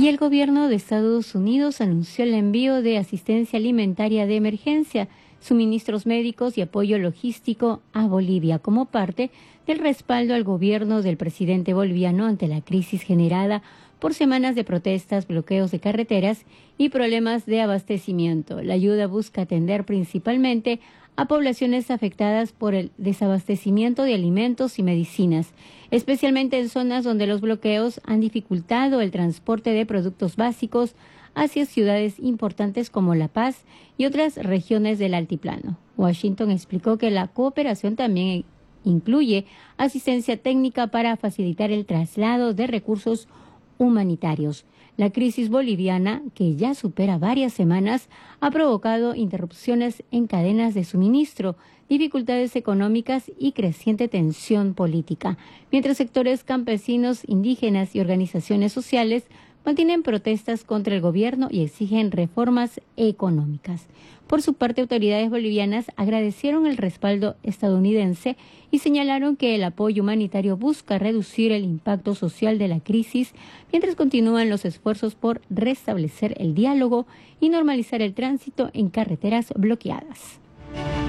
Y el gobierno de Estados Unidos anunció el envío de asistencia alimentaria de emergencia, suministros médicos y apoyo logístico a Bolivia como parte del respaldo al gobierno del presidente boliviano ante la crisis generada por semanas de protestas, bloqueos de carreteras y problemas de abastecimiento. La ayuda busca atender principalmente a poblaciones afectadas por el desabastecimiento de alimentos y medicinas, especialmente en zonas donde los bloqueos han dificultado el transporte de productos básicos hacia ciudades importantes como La Paz y otras regiones del altiplano. Washington explicó que la cooperación también incluye asistencia técnica para facilitar el traslado de recursos humanitarios. La crisis boliviana, que ya supera varias semanas, ha provocado interrupciones en cadenas de suministro, dificultades económicas y creciente tensión política, mientras sectores campesinos, indígenas y organizaciones sociales mantienen protestas contra el gobierno y exigen reformas económicas. Por su parte, autoridades bolivianas agradecieron el respaldo estadounidense y señalaron que el apoyo humanitario busca reducir el impacto social de la crisis, mientras continúan los esfuerzos por restablecer el diálogo y normalizar el tránsito en carreteras bloqueadas.